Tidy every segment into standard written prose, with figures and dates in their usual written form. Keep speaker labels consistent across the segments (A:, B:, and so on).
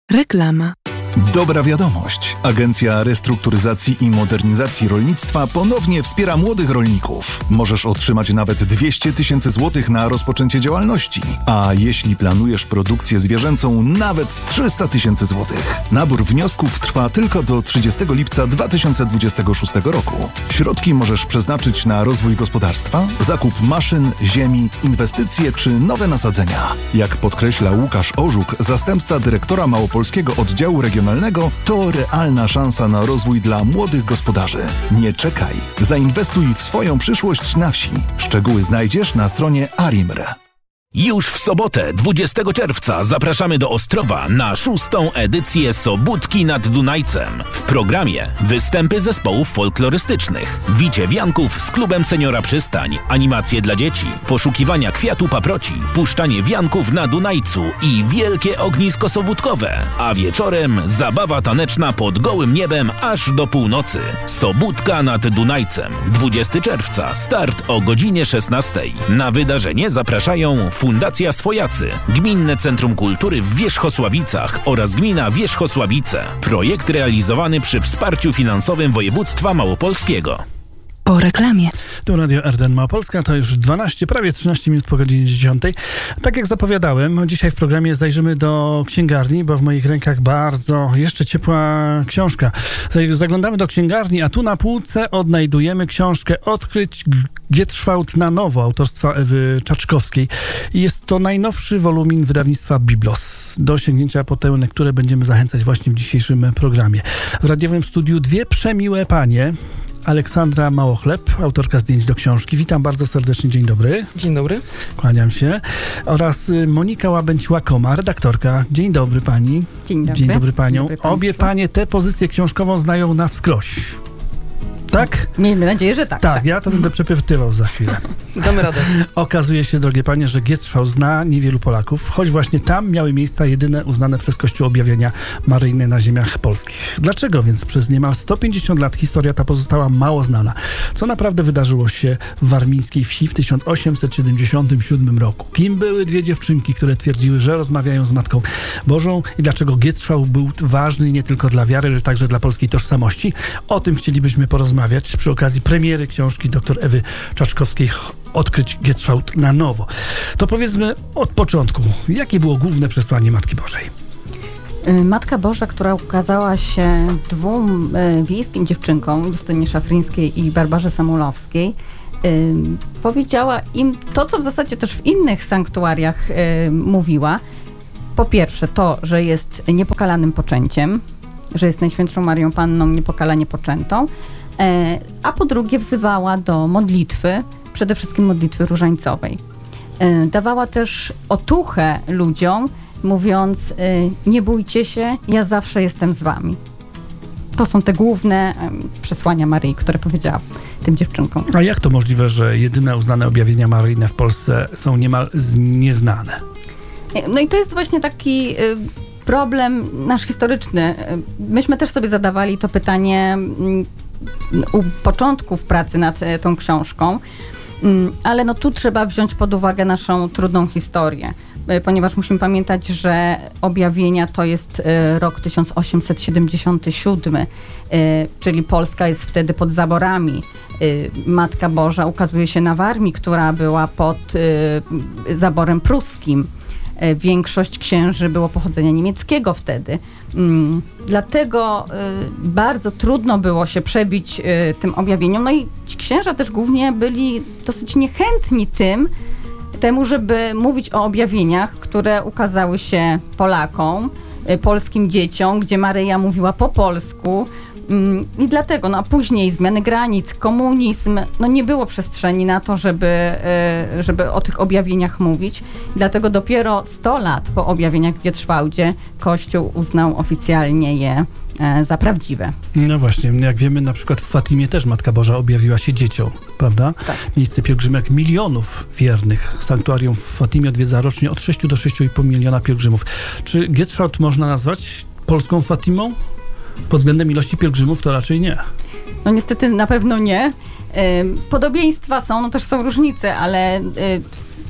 A: Reklama.
B: Dobra wiadomość. Agencja Restrukturyzacji i Modernizacji Rolnictwa ponownie wspiera młodych rolników. Możesz otrzymać nawet 200 000 złotych na rozpoczęcie działalności. A jeśli planujesz produkcję zwierzęcą, nawet 300 000 złotych. Nabór wniosków trwa tylko do 30 lipca 2026 roku. Środki możesz przeznaczyć na rozwój gospodarstwa, zakup maszyn, ziemi, inwestycje czy nowe nasadzenia. Jak podkreśla Łukasz Orzuk, zastępca dyrektora Małopolskiego Oddziału Regionalnego, to realna szansa na rozwój dla młodych gospodarzy. Nie czekaj. Zainwestuj w swoją przyszłość na wsi. Szczegóły znajdziesz na stronie ARIMR.
C: Już w sobotę, 20 czerwca, zapraszamy do Ostrowa na 6. edycję Sobótki nad Dunajcem. W programie występy zespołów folklorystycznych, wicie wianków z klubem Seniora Przystań, animacje dla dzieci, poszukiwania kwiatu paproci, puszczanie wianków na Dunajcu i wielkie ognisko sobótkowe. A wieczorem zabawa taneczna pod gołym niebem aż do północy. Sobótka nad Dunajcem, 20 czerwca, start o godzinie 16. Na wydarzenie zapraszają Fundacja Swojacy, Gminne Centrum Kultury w Wierzchosławicach oraz Gmina Wierzchosławice. Projekt realizowany przy wsparciu finansowym województwa małopolskiego.
A: Po reklamie.
D: Tu Radio RDN Małopolska, to już 12, prawie 13 minut po godzinie 10. Tak jak zapowiadałem, dzisiaj w programie zajrzymy do księgarni, bo w moich rękach bardzo jeszcze ciepła książka. Zaglądamy do księgarni, a tu na półce odnajdujemy książkę Odkryć Gietrzwałt na nowo autorstwa Ewy Czaczkowskiej. Jest to najnowszy wolumin wydawnictwa Biblos. Do sięgnięcia po tę lekturę będziemy zachęcać właśnie w dzisiejszym programie. W radiowym studiu dwie przemiłe panie. Aleksandra Małochleb, autorka zdjęć do książki. Witam bardzo serdecznie, dzień dobry.
E: Dzień dobry.
D: Kłaniam się. Oraz Monika Łabędź-Łakoma, redaktorka. Dzień dobry pani.
F: Dzień dobry.
D: Dzień dobry panią.
F: Dobry
D: Obie panie tę pozycję książkową znają na wskroś. Tak?
F: Miejmy nadzieję, że tak.
D: Tak, ja to będę przepytywał za chwilę.
E: Damy radę.
D: Okazuje się, drogie panie, że Gietrzwałt zna niewielu Polaków, choć właśnie tam miały miejsca jedyne uznane przez Kościół objawienia maryjne na ziemiach polskich. Dlaczego więc przez niemal 150 lat historia ta pozostała mało znana? Co naprawdę wydarzyło się w warmińskiej wsi w 1877 roku? Kim były dwie dziewczynki, które twierdziły, że rozmawiają z Matką Bożą i dlaczego Gietrzwałt był ważny nie tylko dla wiary, ale także dla polskiej tożsamości? O tym chcielibyśmy porozmawiać przy okazji premiery książki dr Ewy Czaczkowskiej Odkryć Gietrzwałt na nowo. To powiedzmy od początku, jakie było główne przesłanie Matki Bożej?
F: Matka Boża, która ukazała się dwóm wiejskim dziewczynkom, Justynie Szafryńskiej i Barbarze Samulowskiej, powiedziała im to, co w zasadzie też w innych sanktuariach mówiła. Po pierwsze to, że jest niepokalanym poczęciem, że jest Najświętszą Marią Panną niepokalanie poczętą, a po drugie wzywała do modlitwy, przede wszystkim modlitwy różańcowej. Dawała też otuchę ludziom, mówiąc: nie bójcie się, ja zawsze jestem z wami. To są te główne przesłania Maryi, które powiedziała tym dziewczynkom.
D: A jak to możliwe, że jedyne uznane objawienia maryjne w Polsce są niemal nieznane?
F: No i to jest właśnie taki problem nasz historyczny. Myśmy też sobie zadawali to pytanie u początków pracy nad tą książką, ale no tu trzeba wziąć pod uwagę naszą trudną historię, ponieważ musimy pamiętać, że objawienia to jest rok 1877, czyli Polska jest wtedy pod zaborami. Matka Boża ukazuje się na Warmii, która była pod zaborem pruskim. Większość księży było pochodzenia niemieckiego wtedy. Dlatego bardzo trudno było się przebić tym objawieniom. No i ci księża też głównie byli dosyć niechętni temu, żeby mówić o objawieniach, które ukazały się Polakom, polskim dzieciom, gdzie Maryja mówiła po polsku. I dlatego, no a później zmiany granic, komunizm, no nie było przestrzeni na to, żeby o tych objawieniach mówić. Dlatego dopiero 100 lat po objawieniach w Gietrzwałdzie Kościół uznał oficjalnie je za prawdziwe.
D: No właśnie, jak wiemy, na przykład w Fatimie też Matka Boża objawiła się dzieciom, prawda?
F: Tak.
D: Miejsce pielgrzymek milionów wiernych. Sanktuarium w Fatimie odwiedza rocznie od 6 do 6,5 miliona pielgrzymów. Czy Gietrzwałt można nazwać polską Fatimą? Pod względem ilości pielgrzymów to raczej nie.
F: No niestety na pewno nie. Podobieństwa są, no też są różnice, ale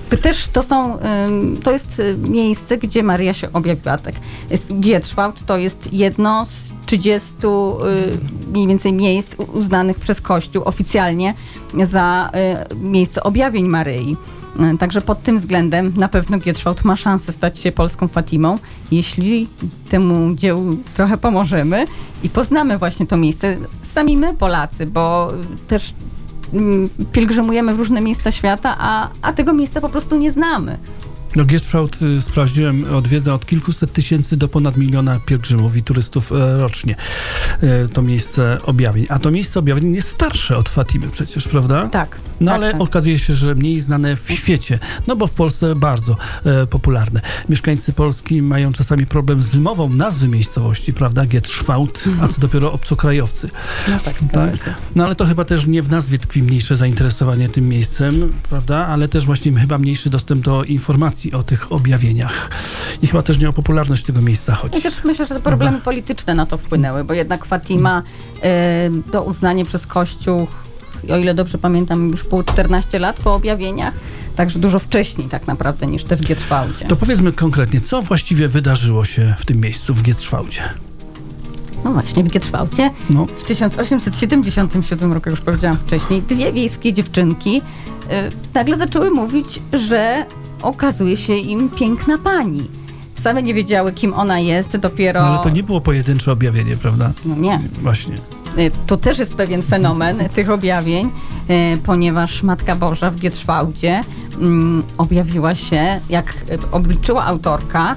F: Też to jest miejsce, gdzie Maryja się objawiła. Tak. Gietrzwałd to jest jedno z 30 mniej więcej miejsc uznanych przez Kościół oficjalnie za miejsce objawień Maryi. Także pod tym względem na pewno Gietrzwałd ma szansę stać się polską Fatimą, jeśli temu dziełu trochę pomożemy i poznamy właśnie to miejsce. Sami my, Polacy, bo też pielgrzymujemy w różne miejsca świata, a tego miejsca po prostu nie znamy.
D: No Gietrzwałd, sprawdziłem, odwiedza od kilkuset tysięcy do ponad 1 miliona pielgrzymów i turystów rocznie. To miejsce objawień. A to miejsce objawień jest starsze od Fatimy przecież, prawda?
F: Tak.
D: No
F: tak,
D: ale
F: tak.
D: okazuje się, że mniej znane w świecie, no bo w Polsce bardzo popularne. Mieszkańcy Polski mają czasami problem z wymową nazwy miejscowości, prawda? Gietrzwałd, a co dopiero obcokrajowcy.
F: No tak,
D: Tak? No ale to chyba też nie w nazwie tkwi mniejsze zainteresowanie tym miejscem, prawda? Ale też właśnie chyba mniejszy dostęp do informacji o tych objawieniach. I chyba też nie o popularność tego miejsca chodzi.
F: I też myślę, że te problemy polityczne na to wpłynęły, bo jednak Fatima to uznanie przez Kościół, o ile dobrze pamiętam, już było 14 lat po objawieniach, także dużo wcześniej tak naprawdę niż te w Gietrzwałdzie.
D: To powiedzmy konkretnie, co właściwie wydarzyło się w tym miejscu, w Gietrzwałdzie?
F: No właśnie, w Gietrzwałdzie w 1877 roku, już powiedziałam wcześniej, 2 wiejskie dziewczynki nagle zaczęły mówić, że okazuje się im piękna pani. Same nie wiedziały, kim ona jest, dopiero...
D: No, ale to nie było pojedyncze objawienie, prawda?
F: No nie.
D: Właśnie.
F: To też jest pewien fenomen tych objawień, ponieważ Matka Boża w Gietrzwałdzie objawiła się, jak obliczyła autorka,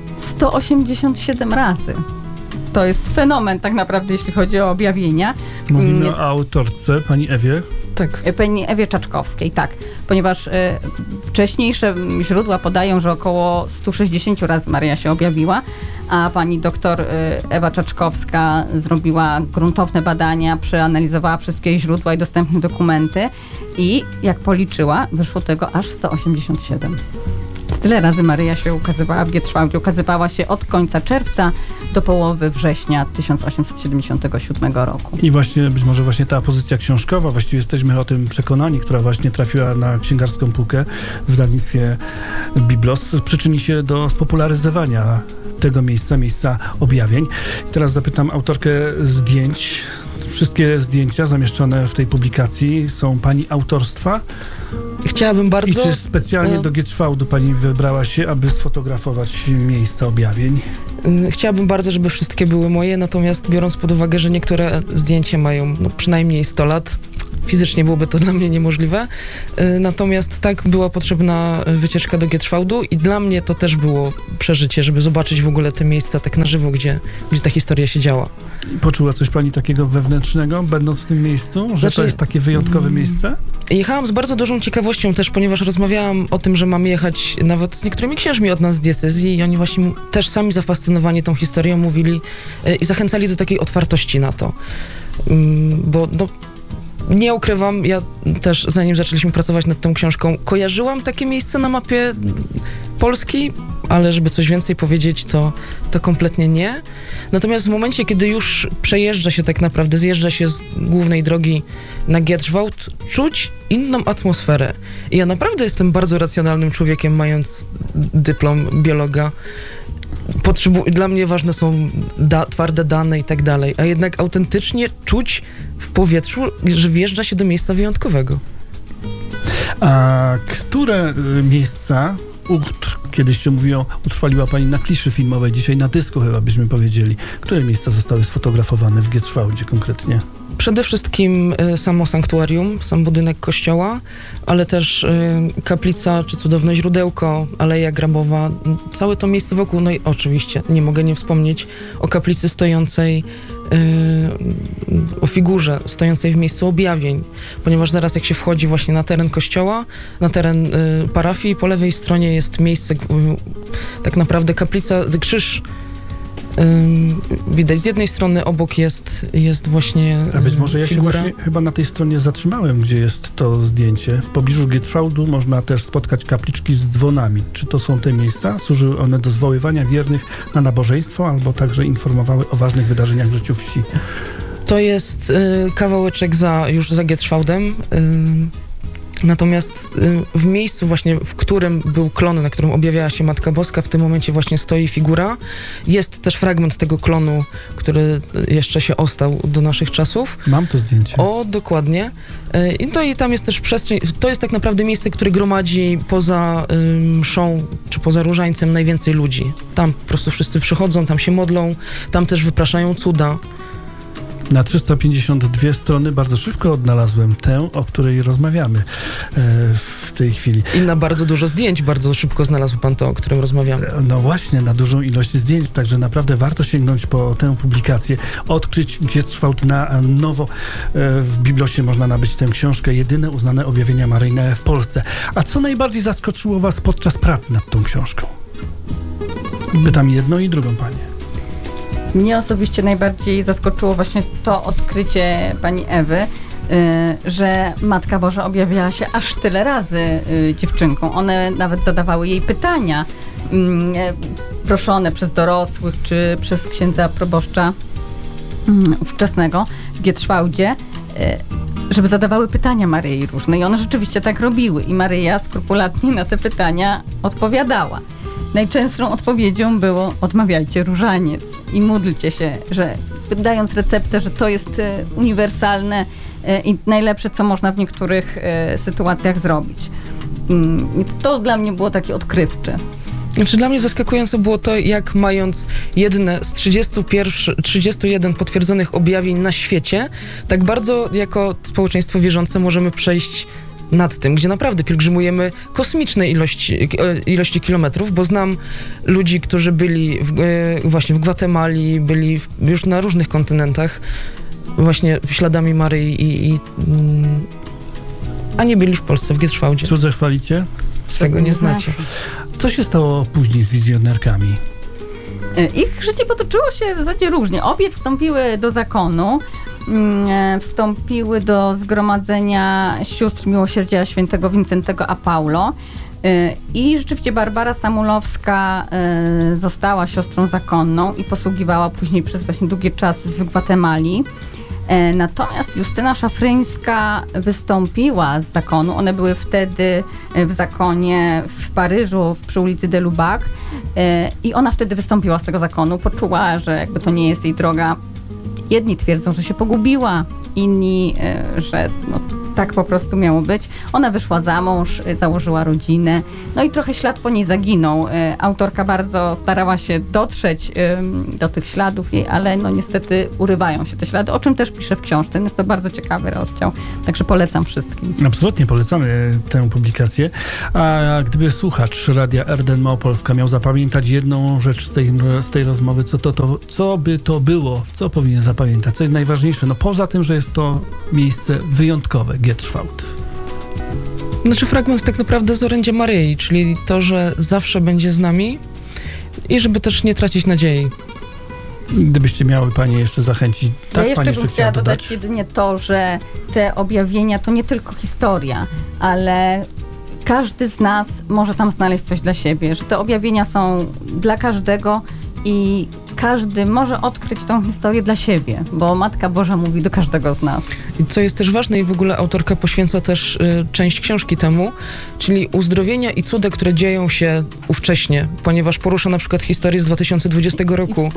F: 187 razy. To jest fenomen tak naprawdę, jeśli chodzi o objawienia.
D: Mówimy o autorce, pani Ewie.
A: Tak.
F: Pani Ewie Czaczkowskiej, tak. Ponieważ wcześniejsze źródła podają, że około 160 razy Maryja się objawiła, a pani doktor Ewa Czaczkowska zrobiła gruntowne badania, przeanalizowała wszystkie źródła i dostępne dokumenty i jak policzyła, wyszło tego aż 187. Tyle razy Maryja się ukazywała w Gietrzwałdzie. Ukazywała się od końca czerwca do połowy września 1877 roku.
D: I właśnie, być może właśnie ta pozycja książkowa, właściwie jesteśmy o tym przekonani, która właśnie trafiła na księgarską półkę w wydawnictwie Biblos, przyczyni się do spopularyzowania tego miejsca objawień. I teraz zapytam autorkę zdjęć. Wszystkie zdjęcia zamieszczone w tej publikacji są pani autorstwa?
A: Chciałabym bardzo...
D: I czy specjalnie do Gietrzwałdu pani wybrała się, aby sfotografować miejsca objawień?
A: Chciałabym bardzo, żeby wszystkie były moje, natomiast biorąc pod uwagę, że niektóre zdjęcia mają przynajmniej 100 lat, fizycznie byłoby to dla mnie niemożliwe. Natomiast tak, była potrzebna wycieczka do Gietrzwałdu i dla mnie to też było przeżycie, żeby zobaczyć w ogóle te miejsca tak na żywo, gdzie ta historia się działa.
D: Poczuła coś pani takiego wewnętrznego, będąc w tym miejscu, że to jest takie wyjątkowe miejsce?
A: Jechałam z bardzo dużą ciekawością też, ponieważ rozmawiałam o tym, że mam jechać nawet z niektórymi księżmi od nas z diecezji i oni właśnie też sami zafascynowani tą historią mówili i zachęcali do takiej otwartości na to. Bo nie ukrywam, ja też zanim zaczęliśmy pracować nad tą książką, kojarzyłam takie miejsce na mapie Polski, ale żeby coś więcej powiedzieć, to kompletnie nie. Natomiast w momencie, kiedy już przejeżdża się tak naprawdę, zjeżdża się z głównej drogi na Gietrzwałd, czuć inną atmosferę. I ja naprawdę jestem bardzo racjonalnym człowiekiem, mając dyplom biologa. Dla mnie ważne są twarde dane i tak dalej, a jednak autentycznie czuć w powietrzu, że wjeżdża się do miejsca wyjątkowego.
D: A które miejsca, kiedyś się mówiło, utrwaliła pani na kliszy filmowej, dzisiaj na dysku chyba byśmy powiedzieli. Które miejsca zostały sfotografowane w Gietrzwałdzie konkretnie?
A: Przede wszystkim samo sanktuarium, sam budynek kościoła, ale też kaplica czy cudowne źródełko, Aleja Grabowa, całe to miejsce wokół, no i oczywiście nie mogę nie wspomnieć o kaplicy stojącej, o figurze stojącej w miejscu objawień, ponieważ zaraz jak się wchodzi właśnie na teren kościoła, na teren parafii, po lewej stronie jest miejsce, tak naprawdę kaplica, krzyż. Widać z jednej strony, obok jest właśnie
D: a być może ja
A: figura.
D: się właśnie chyba na tej stronie zatrzymałem, gdzie jest to zdjęcie. W pobliżu Gietrzwałdu można też spotkać kapliczki z dzwonami. Czy to są te miejsca? Służyły one do zwoływania wiernych na nabożeństwo, albo także informowały o ważnych wydarzeniach w życiu wsi?
A: To jest kawałeczek już za Gietrzwałdem. Natomiast w miejscu właśnie, w którym był klon, na którym objawiała się Matka Boska, w tym momencie właśnie stoi figura. Jest też fragment tego klonu, który jeszcze się ostał do naszych czasów.
D: Mam to zdjęcie.
A: O, dokładnie. I tam jest też przestrzeń, to jest tak naprawdę miejsce, które gromadzi poza mszą, czy poza różańcem najwięcej ludzi. Tam po prostu wszyscy przychodzą, tam się modlą, tam też wypraszają cuda.
D: Na 352 strony bardzo szybko odnalazłem tę, o której rozmawiamy w tej chwili.
A: I na bardzo dużo zdjęć bardzo szybko znalazł pan to, o którym rozmawiamy.
D: No właśnie, na dużą ilość zdjęć, także naprawdę warto sięgnąć po tę publikację, odkryć Gietrzwałt na nowo. W Biblosie można nabyć tę książkę, jedyne uznane objawienia maryjne w Polsce. A co najbardziej zaskoczyło was podczas pracy nad tą książką? Pytam jedną i drugą panię.
F: Mnie osobiście najbardziej zaskoczyło właśnie to odkrycie pani Ewy, że Matka Boża objawiała się aż tyle razy dziewczynkom. One nawet zadawały jej pytania proszone przez dorosłych czy przez księdza proboszcza ówczesnego w Gietrzwałdzie, żeby zadawały pytania Maryi różne. I one rzeczywiście tak robiły. I Maryja skrupulatnie na te pytania odpowiadała. Najczęstszą odpowiedzią było: odmawiajcie różaniec i módlcie się, że dając receptę, że to jest uniwersalne i najlepsze, co można w niektórych sytuacjach zrobić. To dla mnie było takie odkrywcze.
A: Znaczy, dla mnie zaskakujące było to, jak mając jedne z 31 potwierdzonych objawień na świecie, tak bardzo jako społeczeństwo wierzące możemy przejść nad tym, gdzie naprawdę pielgrzymujemy kosmiczne ilości kilometrów, bo znam ludzi, którzy byli właśnie w Gwatemali, byli już na różnych kontynentach, właśnie śladami Maryi a nie byli w Polsce, w Gietrzwałdzie.
D: Cudze chwalicie?
A: Swego nie znacie.
D: Co się stało później z wizjonerkami?
F: Ich życie potoczyło się w zasadzie różnie. Obie wstąpiły do zakonu, wstąpiły do zgromadzenia sióstr miłosierdzia świętego Wincentego a Paulo i rzeczywiście Barbara Samulowska została siostrą zakonną i posługiwała później przez właśnie długi czas w Gwatemali. Natomiast Justyna Szafryńska wystąpiła z zakonu. One były wtedy w zakonie w Paryżu przy ulicy de Lubac i ona wtedy wystąpiła z tego zakonu. Poczuła, że jakby to nie jest jej droga. Jedni twierdzą, że się pogubiła, inni, że tak po prostu miało być. Ona wyszła za mąż, założyła rodzinę, no i trochę ślad po niej zaginął. Autorka bardzo starała się dotrzeć do tych śladów jej, ale no niestety urywają się te ślady, o czym też piszę w książce. Jest to bardzo ciekawy rozdział, także polecam wszystkim. Absolutnie
D: polecamy tę publikację. A gdyby słuchacz Radia RDN Małopolska miał zapamiętać jedną rzecz z tej rozmowy, co by to było? Co powinien zapamiętać? Co jest najważniejsze? No poza tym, że jest to miejsce wyjątkowe, Gietrzwałt.
A: Znaczy fragment tak naprawdę z orędzia Maryi, czyli to, że zawsze będzie z nami i żeby też nie tracić nadziei.
D: Gdybyście miały Panie jeszcze zachęcić, tak?
F: Ja
D: Pani
F: jeszcze bym chciała dodać jedynie to, że te objawienia to nie tylko historia, ale każdy z nas może tam znaleźć coś dla siebie, że te objawienia są dla każdego i każdy może odkryć tą historię dla siebie, bo Matka Boża mówi do każdego z nas.
A: I co jest też ważne i w ogóle autorka poświęca też część książki temu, czyli uzdrowienia i cuda, które dzieją się ówcześnie, ponieważ porusza na przykład historię z 2020 roku.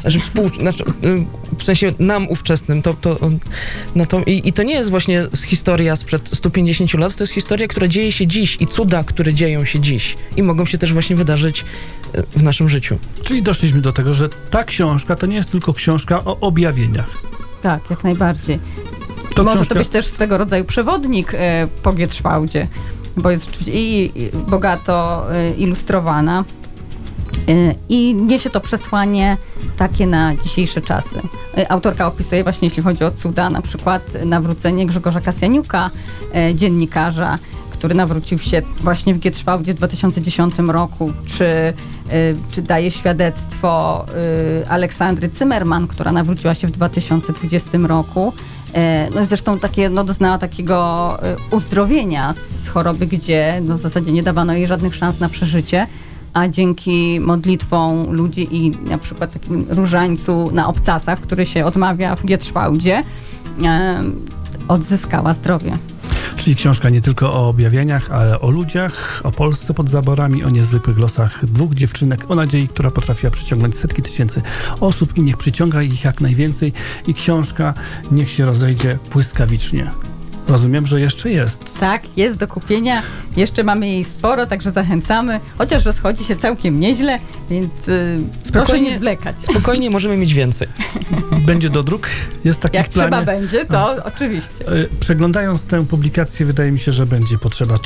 A: W sensie nam ówczesnym. I to nie jest właśnie historia sprzed 150 lat, to jest historia, która dzieje się dziś i cuda, które dzieją się dziś i mogą się też właśnie wydarzyć w naszym życiu.
D: Czyli doszliśmy do tego, że ta książka to nie jest tylko książka o objawieniach.
F: Tak, jak najbardziej. Może to być też swego rodzaju przewodnik po Gietrzwałdzie, bo jest rzeczywiście i bogato ilustrowana i niesie to przesłanie takie na dzisiejsze czasy. Autorka opisuje właśnie, jeśli chodzi o cuda, na przykład nawrócenie Grzegorza Kasjaniuka, dziennikarza, który nawrócił się właśnie w Gietrzwałdzie w 2010 roku, czy daje świadectwo Aleksandry Zimmerman, która nawróciła się w 2020 roku. No zresztą doznała takiego uzdrowienia z choroby, gdzie w zasadzie nie dawano jej żadnych szans na przeżycie, a dzięki modlitwom ludzi i na przykład takim różańcu na obcasach, który się odmawia w Gietrzwałdzie, odzyskała zdrowie.
D: Czyli książka nie tylko o objawieniach, ale o ludziach, o Polsce pod zaborami, o niezwykłych losach dwóch dziewczynek, o nadziei, która potrafiła przyciągnąć setki tysięcy osób i niech przyciąga ich jak najwięcej i książka niech się rozejdzie błyskawicznie. Rozumiem, że jeszcze jest.
F: Tak, jest do kupienia. Jeszcze mamy jej sporo, także zachęcamy. Chociaż rozchodzi się całkiem nieźle, więc proszę nie zwlekać.
A: Spokojnie, możemy mieć więcej.
D: Będzie dodruk? Jest taki
F: Jak
D: w planie?
F: trzeba będzie, to oczywiście.
D: Przeglądając tę publikację, wydaje mi się, że będzie potrzeba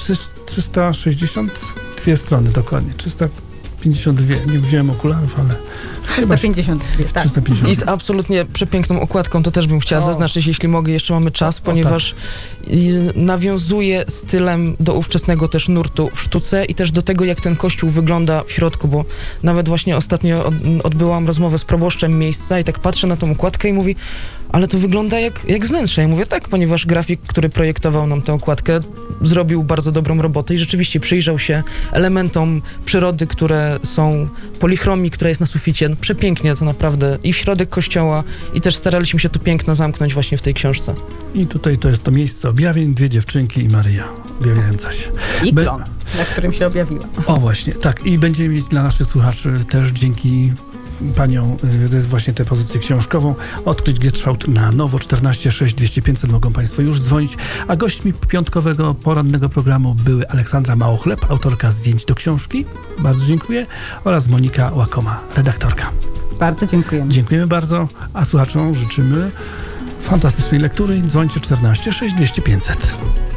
D: 362 strony dokładnie. 352. Nie wziąłem okularów, ale...
F: 352, tak.
D: 352.
A: I z absolutnie przepiękną okładką, to też bym chciała zaznaczyć, jeśli mogę, jeszcze mamy czas, ponieważ nawiązuje stylem do ówczesnego też nurtu w sztuce i też do tego, jak ten kościół wygląda w środku, bo nawet właśnie ostatnio odbyłam rozmowę z proboszczem miejsca i tak patrzę na tą okładkę i mówi, ale to wygląda jak z wnętrza. Ja mówię tak, ponieważ grafik, który projektował nam tę okładkę, zrobił bardzo dobrą robotę i rzeczywiście przyjrzał się elementom przyrody, które są polichromii, która jest na suficie. Przepięknie to naprawdę i w środek kościoła i też staraliśmy się to piękno zamknąć właśnie w tej książce.
D: I tutaj to jest to miejsce objawień, dwie dziewczynki i Maryja objawiająca się.
F: I klon, na którym się objawiła.
D: O właśnie, tak. I będziemy mieć dla naszych słuchaczy też dzięki panią właśnie tę pozycję książkową odkryć Gierczwałd na nowo 14 6 200 500 mogą państwo już dzwonić, a gośćmi piątkowego porannego programu były Aleksandra Małochleb, autorka zdjęć do książki, bardzo dziękuję, oraz Monika Łakoma, redaktorka.
F: Bardzo dziękujemy.
D: Dziękujemy bardzo, a słuchaczom życzymy fantastycznej lektury. Dzwońcie 14 6 200 500.